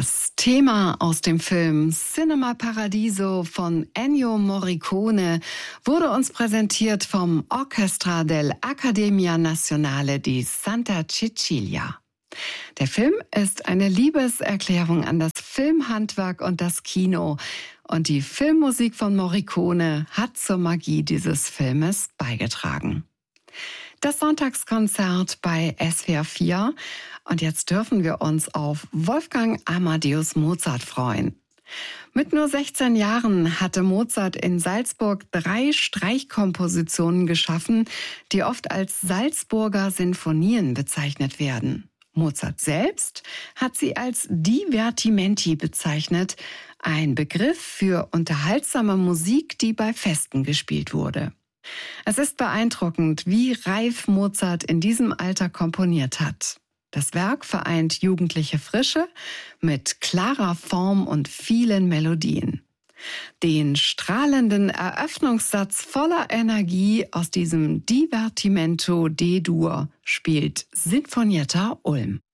Das Thema aus dem Film Cinema Paradiso von Ennio Morricone wurde uns präsentiert vom Orchestra dell'Accademia Nazionale di Santa Cecilia. Der Film ist eine Liebeserklärung an das Filmhandwerk und das Kino. Und die Filmmusik von Morricone hat zur Magie dieses Filmes beigetragen. Das Sonntagskonzert bei SWR 4. Und jetzt dürfen wir uns auf Wolfgang Amadeus Mozart freuen. Mit nur 16 Jahren hatte Mozart in Salzburg 3 Streichkompositionen geschaffen, die oft als Salzburger Sinfonien bezeichnet werden. Mozart selbst hat sie als Divertimenti bezeichnet, ein Begriff für unterhaltsame Musik, die bei Festen gespielt wurde. Es ist beeindruckend, wie reif Mozart in diesem Alter komponiert hat. Das Werk vereint jugendliche Frische mit klarer Form und vielen Melodien. Den strahlenden Eröffnungssatz voller Energie aus diesem Divertimento D-Dur spielt Sinfonietta Ulm.